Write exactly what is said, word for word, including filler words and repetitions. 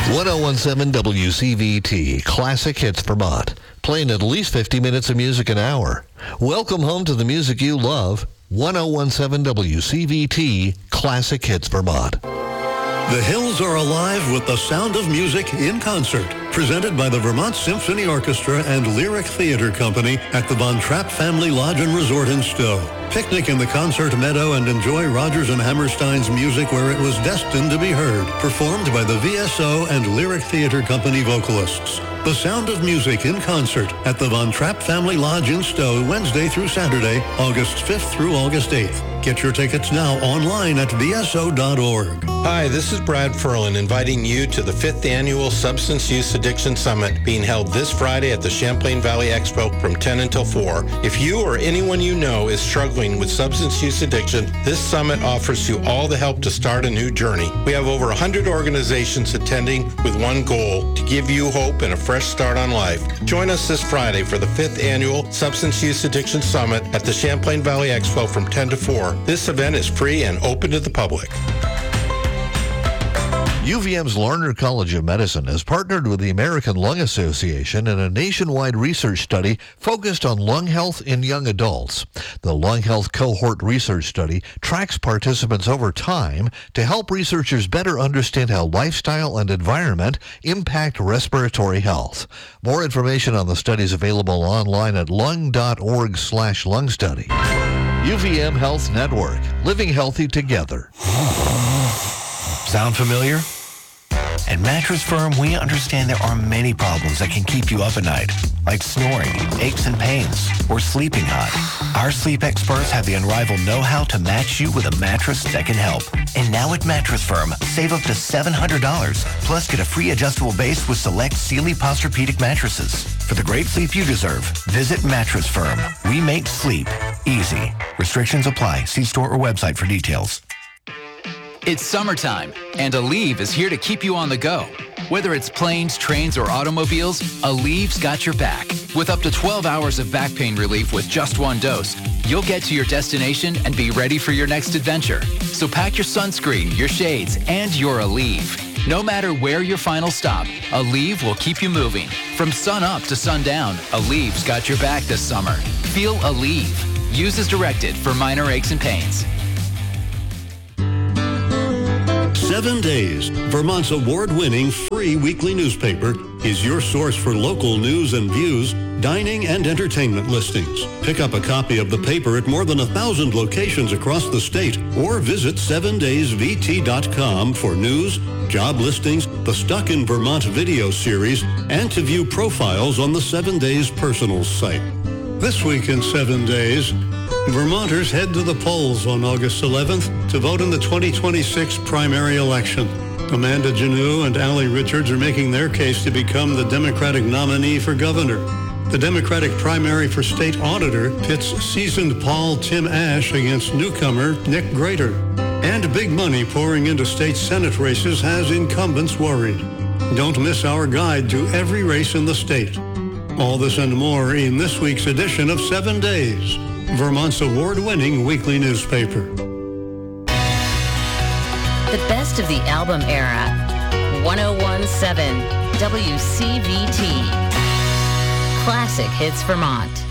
ten seventeen W C V T, Classic Hits Vermont. Playing at least fifty minutes of music an hour. Welcome home to the music you love. ten seventeen W C V T, Classic Hits Vermont. The hills are alive with the sound of music in concert. Presented by the Vermont Symphony Orchestra and Lyric Theater Company at the Von Trapp Family Lodge and Resort in Stowe. Picnic in the concert meadow and enjoy Rodgers and Hammerstein's music where it was destined to be heard. Performed by the V S O and Lyric Theater Company vocalists. The Sound of Music in concert at the Von Trapp Family Lodge in Stowe, Wednesday through Saturday, August fifth through August eighth. Get your tickets now online at v s o dot org. Hi, this is Brad Ferlin inviting you to the fifth Annual Substance Use Addiction Summit being held this Friday at the Champlain Valley Expo from ten until four. If you or anyone you know is struggling with substance use addiction, this summit offers you all the help to start a new journey. We have over one hundred organizations attending with one goal, to give you hope and a fresh start on life. Join us this Friday for the fifth Annual Substance Use Addiction Summit at the Champlain Valley Expo from ten to four. This event is free and open to the public. U V M's Larner College of Medicine has partnered with the American Lung Association in a nationwide research study focused on lung health in young adults. The Lung Health Cohort Research Study tracks participants over time to help researchers better understand how lifestyle and environment impact respiratory health. More information on the study is available online at lung dot org slash lung study. U V M Health Network, living healthy together. Sound familiar? At Mattress Firm, we understand there are many problems that can keep you up at night, like snoring, aches and pains, or sleeping hot. Our sleep experts have the unrivaled know-how to match you with a mattress that can help. And now at Mattress Firm, save up to seven hundred dollars, plus get a free adjustable base with select Sealy Posturepedic mattresses. For the great sleep you deserve, visit Mattress Firm. We make sleep easy. Restrictions apply. See store or website for details. It's summertime, and Aleve is here to keep you on the go. Whether it's planes, trains, or automobiles, Aleve's got your back. With up to twelve hours of back pain relief with just one dose, you'll get to your destination and be ready for your next adventure. So pack your sunscreen, your shades, and your Aleve. No matter where your final stop, Aleve will keep you moving. From sun up to sundown, Aleve's got your back this summer. Feel Aleve. Use as directed for minor aches and pains. Seven Days, Vermont's award-winning free weekly newspaper, is your source for local news and views, dining and entertainment listings. Pick up a copy of the paper at more than a thousand locations across the state or visit seven days v t dot com for news, job listings, the Stuck in Vermont video series, and to view profiles on the Seven Days Personals site. This week in Seven Days, Vermonters head to the polls on August eleventh to vote in the twenty twenty-six primary election. Amanda Jannou and Allie Richards are making their case to become the Democratic nominee for governor. The Democratic primary for state auditor pits seasoned Paul Tim Ash against newcomer Nick Grater. And big money pouring into state Senate races has incumbents worried. Don't miss our guide to every race in the state. All this and more in this week's edition of Seven Days, Vermont's award-winning weekly newspaper. The best of the album era. ten seventeen W C V T. Classic Hits Vermont.